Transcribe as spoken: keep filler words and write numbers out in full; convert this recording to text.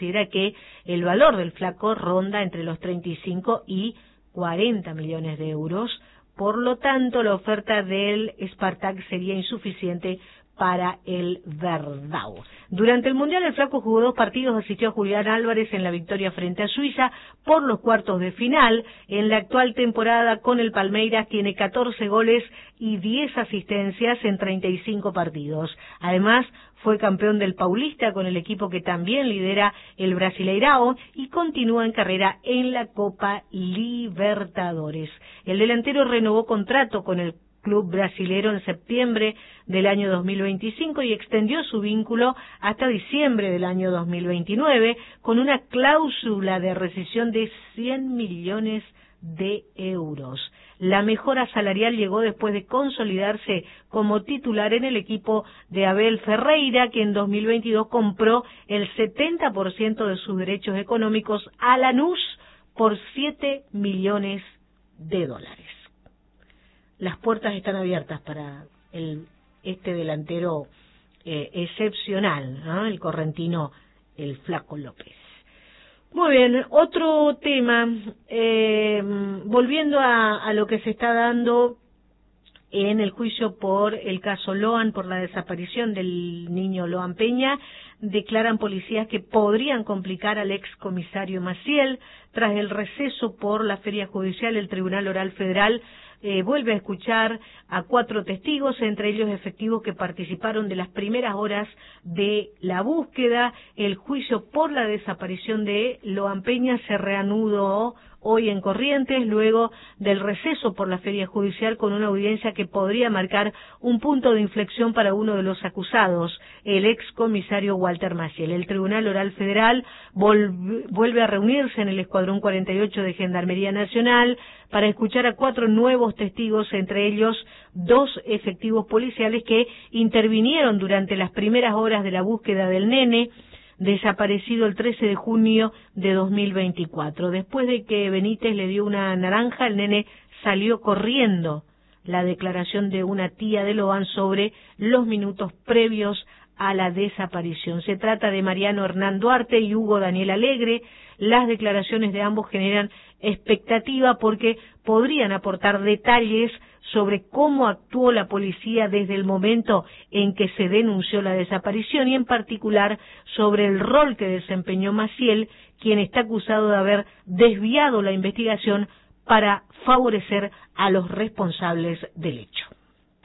considera que el valor del flaco ronda entre los treinta y cinco y cuarenta millones de euros. Por lo tanto, la oferta del Spartak sería insuficiente para el Verdão. Durante el Mundial, el flaco jugó dos partidos, asistió a Julián Álvarez en la victoria frente a Suiza por los cuartos de final. En la actual temporada con el Palmeiras tiene catorce goles y diez asistencias en treinta y cinco partidos. Además, fue campeón del Paulista con el equipo que también lidera el Brasileirão y continúa en carrera en la Copa Libertadores. El delantero renovó contrato con el club brasilero en septiembre del año dos mil veinticinco y extendió su vínculo hasta diciembre del año dos mil veintinueve con una cláusula de rescisión de cien millones de euros. La mejora salarial llegó después de consolidarse como titular en el equipo de Abel Ferreira, que en dos mil veintidós compró el setenta por ciento de sus derechos económicos a Lanús por siete millones de dólares. Las puertas están abiertas para el, este delantero eh, excepcional, ¿no? El correntino, el Flaco López. Muy bien, otro tema, eh, volviendo a, a lo que se está dando en el juicio por el caso Loan, por la desaparición del niño Loan Peña, declaran policías que podrían complicar al excomisario Maciel. Tras el receso por la feria judicial, el Tribunal Oral Federal Eh, vuelve a escuchar a cuatro testigos, entre ellos efectivos que participaron de las primeras horas de la búsqueda. El juicio por la desaparición de Loan Peña se reanudó hoy en Corrientes, luego del receso por la feria judicial, con una audiencia que podría marcar un punto de inflexión para uno de los acusados, el excomisario Walter Maciel. El Tribunal Oral Federal vuelve a reunirse en el Escuadrón cuarenta y ocho de Gendarmería Nacional para escuchar a cuatro nuevos testigos, entre ellos dos efectivos policiales que intervinieron durante las primeras horas de la búsqueda del nene, desaparecido el trece de junio de dos mil veinticuatro. Después de que Benítez le dio una naranja, el nene salió corriendo. La declaración de una tía de Loan sobre los minutos previos a la desaparición. Se trata de Mariano Hernán Duarte y Hugo Daniel Alegre. Las declaraciones de ambos generan expectativa porque podrían aportar detalles sobre cómo actuó la policía desde el momento en que se denunció la desaparición y en particular sobre el rol que desempeñó Maciel, quien está acusado de haber desviado la investigación para favorecer a los responsables del hecho.